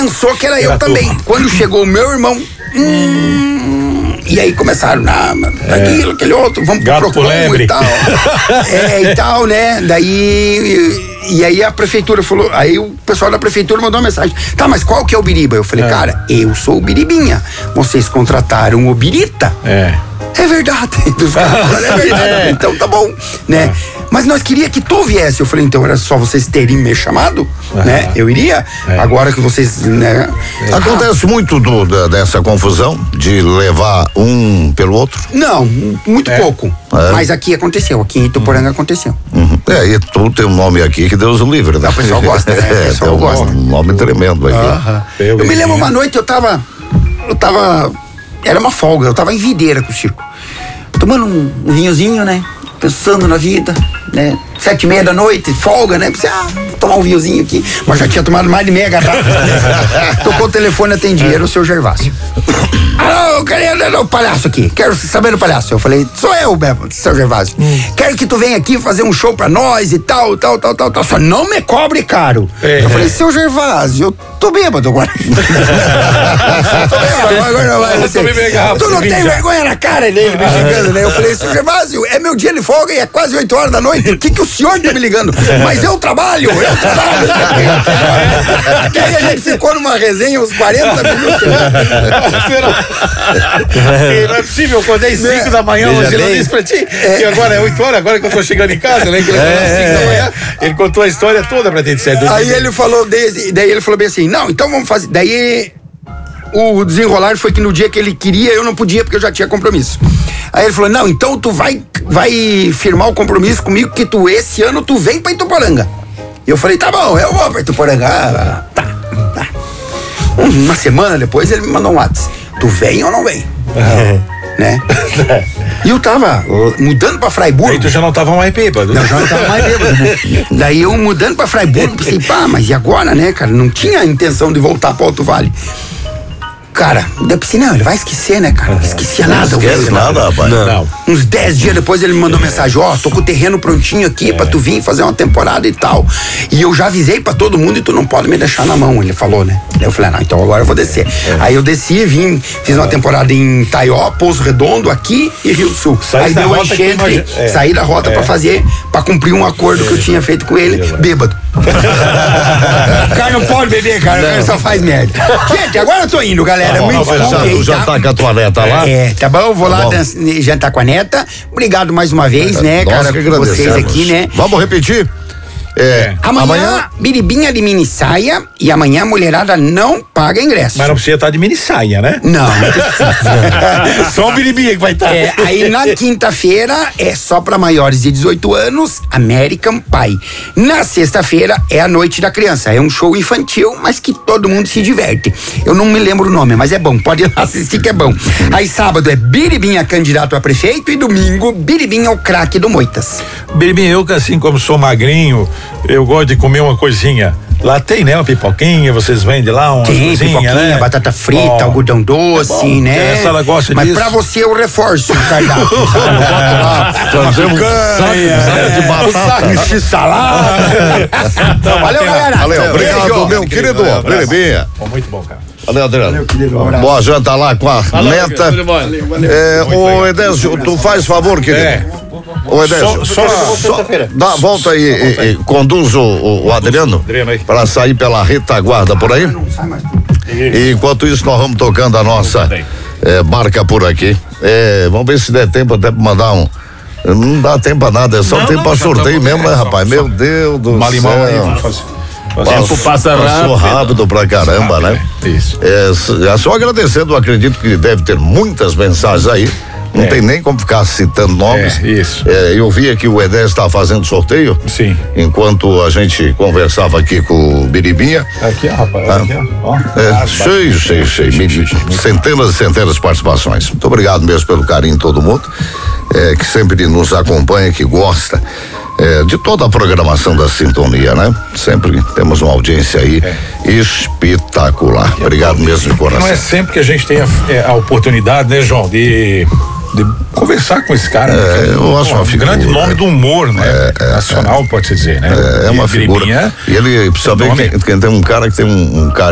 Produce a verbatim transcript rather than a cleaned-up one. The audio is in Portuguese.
pensou que era, era eu também. Turma. Quando chegou o meu irmão, hum, e aí começaram, ah, é. aquilo, aquele outro, vamos pro Procon e tal. é, e tal, né? Daí, e, e aí a prefeitura falou, aí o pessoal da prefeitura mandou uma mensagem, tá, mas qual que é o Biriba? Eu falei, é. cara, eu sou o Biribinha. Vocês contrataram o Birita. É. É verdade. é verdade. É. Então tá bom, né? É. Mas nós queria que tu viesse. Eu falei, então era só vocês terem me chamado, ah, né? Eu iria. É. Agora que vocês, né? É. Acontece muito do, da, dessa confusão de levar um pelo outro? Não, muito é. pouco. É. Mas aqui aconteceu, aqui em Ituporanga hum. aconteceu. Uhum. É, e tu tem um nome aqui que Deus o livre, né? O pessoal gosta, né? O pessoal é, um gosta. Um nome tremendo aqui. Uh-huh. Eu, eu me lembro uma noite, eu tava, eu tava, era uma folga, eu tava em Videira com o Chico, tomando um, um vinhozinho, né? Pensando na vida, né? Sete e meia da noite, folga, né? Pensei, ah, vou tomar um vinhozinho aqui. Mas já tinha tomado mais de meia garrafa. Né? Tocou o telefone, atendi, era o seu Gervásio. Alô, quero o palhaço aqui. Quero saber do palhaço. Eu falei, sou eu mesmo, seu Gervásio. Hum. Quero que tu venha aqui fazer um show pra nós e tal, tal, tal, tal, tal. Só não me cobre caro. É, eu falei, seu Gervásio, eu tô bêbado agora. tô bêbado, agora não vai. Assim, tu não tem vergonha na cara dele me xingando, né? Eu falei, seu Gervásio, é meu dia de folga e é quase oito horas da noite. O que que o senhor tá me ligando? Mas eu trabalho, eu trabalho. Até aí a gente ficou numa resenha uns quarenta minutos. Não é possível, eu acordei cinco da manhã, hoje eu disse pra ti, é. que agora é oito horas, agora que eu tô chegando em casa, né? Que ele é. cinco da manhã, ele contou a história toda pra ti, certo? Aí ele falou, desde, daí ele falou bem assim, não, então vamos fazer, daí o desenrolar foi que no dia que ele queria, eu não podia porque eu já tinha compromisso. Aí ele falou, não, então tu vai, vai firmar o compromisso comigo que tu, esse ano, tu vem pra Ituporanga. E eu falei, tá bom, eu vou pra Ituporanga. Ah, tá, tá. Uma semana depois ele me mandou um WhatsApp. Tu vem ou não vem? Uhum. Né? E eu tava mudando pra Fraiburgo. Aí tu já não tava mais bêbado. Não, já não tava mais bêbado, né? Daí eu mudando pra Fraiburgo, pensei, pá, mas e agora, né, cara? Não tinha a intenção de voltar pro Alto Vale. Cara, eu pensei, não, ele vai esquecer, né, cara? Não esquecia nada. Não esquece nada, rapaz. Não. não. Uns dez dias depois ele me mandou mensagem, ó, oh, tô com o terreno prontinho aqui é. pra tu vir fazer uma temporada e tal. E eu já avisei pra todo mundo e tu não pode me deixar na mão, ele falou, né? Daí eu falei, não, então agora eu vou descer. É. Aí eu desci, vim, fiz uma temporada em Taió, Pouso Redondo, aqui e Rio do Sul. Sai Aí deu uma enchente, é. saí da rota é. pra fazer, pra cumprir um acordo é. que eu tinha feito com ele, é. bêbado. O cara não pode beber, cara, não. o cara só faz merda. Gente, agora eu tô indo, galera. Tá bom, muito não, já, tu já tá com a tua neta lá? É, tá bom, vou tá lá dan- jantar com a neta. Obrigado mais uma vez, né, Nossa, cara, que por vocês aqui, né? Vamos repetir? É, amanhã, amanhã, biribinha de mini saia e amanhã a mulherada não paga ingresso. Mas não precisa estar de mini saia, né? Não, não precisa. Só o biribinha que vai estar. É, aí na quinta-feira é só pra maiores de dezoito anos, American Pie. Na sexta-feira é a Noite da Criança, é um show infantil, mas que todo mundo se diverte. Eu não me lembro o nome, mas é bom, pode ir lá assistir que é bom. Aí sábado é biribinha candidato a prefeito e domingo biribinha o craque do Moitas. Biribinha, eu que assim como sou magrinho, eu gosto de comer uma coisinha. Lá tem, né? Uma pipoquinha, vocês vendem lá uma Tem, coisinha, pipoquinha, né? batata frita, oh, algodão doce, é bom, né? Essa ela gosta Mas disso. pra você eu reforço o cardápio. Trazemos saco de batata. Saco de salada. Então, valeu, galera. Valeu, obrigado, Beijo. meu querido. Biribinha. Muito bom, cara. Valeu, Adriano. Boa janta lá com a Valeu, neta. valeu, valeu. É, ô, Edésio, tu faz favor, querido. É. Ô, Edésio, só, só, só dá, volta aí e, e conduz o, o, o Adriano para sair pela retaguarda por aí. E enquanto isso nós vamos tocando a nossa é, barca por aqui. É, vamos ver se der tempo até para mandar um. Não dá tempo pra nada, é só não, tempo para sorteio tá mesmo, né, rapaz? Só, Meu só. Deus do Malimão céu. Aí, vamos fazer. O tempo passa rápido. Passou rápido pra caramba, né? Isso. É, só agradecendo, acredito que deve ter muitas mensagens aí. Não é. tem nem como ficar citando nomes. É, isso. É, eu vi aqui o Edésio estava fazendo sorteio. Sim. Enquanto a gente conversava aqui com o Biribinha. Aqui, rapaz. Ah, aqui, ó. É, ah, cheio, cheio, cheio. Centenas e centenas de participações. Muito obrigado mesmo pelo carinho de todo mundo. É, que sempre nos acompanha, que gosta. É, de toda a programação da Sintonia, né? Sempre temos uma audiência aí é. espetacular. Obrigado mesmo de coração. Não é sempre que a gente tem a, é, a oportunidade, né, João, de, de conversar com esse cara. É, né? eu acho uma figura. Grande nome do humor, né? É, é, nacional, é, pode-se dizer, né? É, é uma figura. E ele precisa ver que, que tem um cara que tem um, um cara